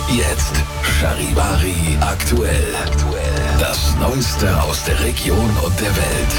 Jetzt Charivari aktuell. Das Neueste aus der Region und der Welt.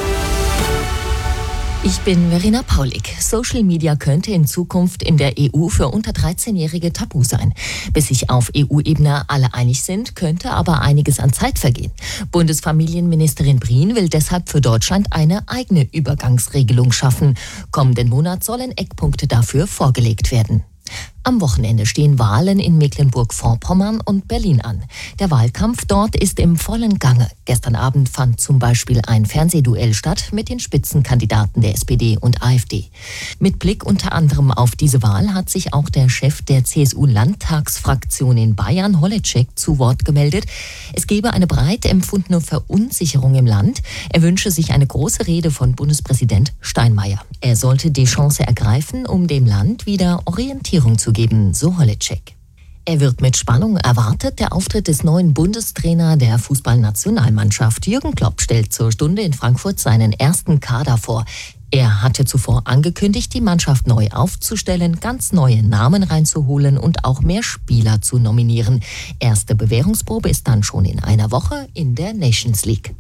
Ich bin Verena Paulik. Social Media könnte in Zukunft in der EU für unter 13-Jährige tabu sein. Bis sich auf EU-Ebene alle einig sind, könnte aber einiges an Zeit vergehen. Bundesfamilienministerin Brien will deshalb für Deutschland eine eigene Übergangsregelung schaffen. Kommenden Monat sollen Eckpunkte dafür vorgelegt werden. Am Wochenende stehen Wahlen in Mecklenburg-Vorpommern und Berlin an. Der Wahlkampf dort ist im vollen Gange. Gestern Abend fand zum Beispiel ein Fernsehduell statt mit den Spitzenkandidaten der SPD und AfD. Mit Blick unter anderem auf diese Wahl hat sich auch der Chef der CSU-Landtagsfraktion in Bayern, Holleczek, zu Wort gemeldet. Es gebe eine breit empfundene Verunsicherung im Land. Er wünsche sich eine große Rede von Bundespräsident Steinmeier. Er sollte die Chance ergreifen, um dem Land wieder Orientierung zu geben, so Holleczek. Er wird mit Spannung erwartet. Der Auftritt des neuen Bundestrainer der Fußballnationalmannschaft. Jürgen Klopp stellt zur Stunde in Frankfurt seinen ersten Kader vor. Er hatte zuvor angekündigt, die Mannschaft neu aufzustellen, ganz neue Namen reinzuholen und auch mehr Spieler zu nominieren. Erste Bewährungsprobe ist dann schon in einer Woche in der Nations League.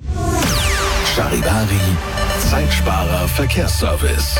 Charivari, Zeitsparer Verkehrsservice.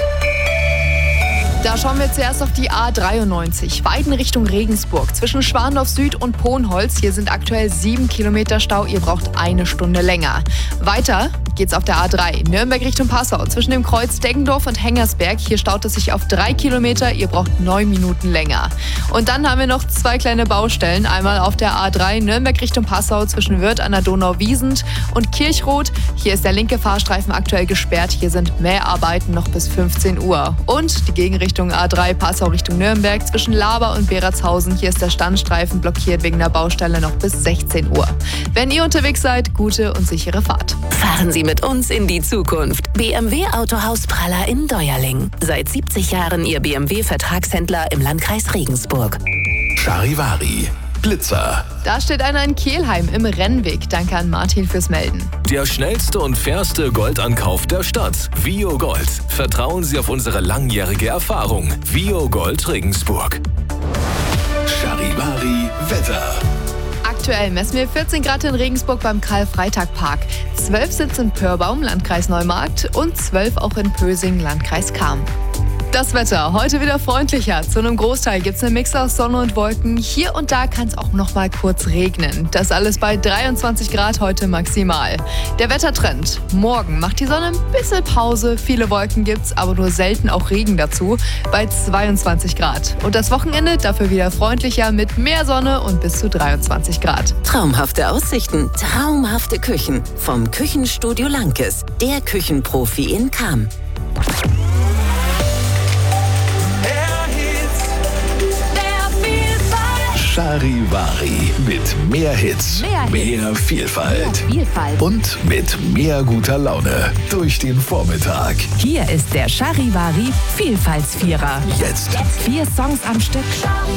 Da schauen wir zuerst auf die A93, Weiden Richtung Regensburg. Zwischen Schwandorf Süd und Pohnholz. Hier sind aktuell 7 Kilometer Stau. Ihr braucht eine Stunde länger. Weiter geht's auf der A3, Nürnberg Richtung Passau. Zwischen dem Kreuz Deggendorf und Hengersberg. Hier staut es sich auf 3 Kilometer. Ihr braucht 9 Minuten länger. Und dann haben wir noch 2 kleine Baustellen. Einmal auf der A3, Nürnberg Richtung Passau. Zwischen Wörth an der Donau-Wiesent und Kirchroth. Hier ist der linke Fahrstreifen aktuell gesperrt. Hier sind Mäharbeiten noch bis 15 Uhr. Und die Gegenrichtung A3 Passau Richtung Nürnberg zwischen Laber und Beratshausen. Hier ist der Standstreifen blockiert wegen der Baustelle noch bis 16 Uhr. Wenn ihr unterwegs seid, gute und sichere Fahrt. Fahren Sie mit uns in die Zukunft. BMW Autohaus Praller in Deuerling. Seit 70 Jahren Ihr BMW-Vertragshändler im Landkreis Regensburg. Charivari, Blitzer. Da steht einer in Kelheim im Rennweg. Danke an Martin fürs Melden. Der schnellste und fairste Goldankauf der Stadt. Vio Gold. Vertrauen Sie auf unsere langjährige Erfahrung. Vio Gold Regensburg. Charivari, Wetter. Aktuell messen wir 14 Grad in Regensburg beim Karl-Freitag-Park. 12 sind in Pörbaum, Landkreis Neumarkt, und 12 auch in Pösing, Landkreis Cham. Das Wetter, heute wieder freundlicher. Zu einem Großteil gibt es einen Mix aus Sonne und Wolken. Hier und da kann es auch noch mal kurz regnen. Das alles bei 23 Grad heute maximal. Der Wettertrend. Morgen macht die Sonne ein bisschen Pause. Viele Wolken gibt's, aber nur selten auch Regen dazu. Bei 22 Grad. Und das Wochenende dafür wieder freundlicher mit mehr Sonne und bis zu 23 Grad. Traumhafte Aussichten, traumhafte Küchen. Vom Küchenstudio Lankes. Der Küchenprofi in Cham. Charivari mit mehr Hits, mehr Vielfalt und mit mehr guter Laune durch den Vormittag. Hier ist der Charivari Vielfaltsvierer. Jetzt 4 Songs am Stück.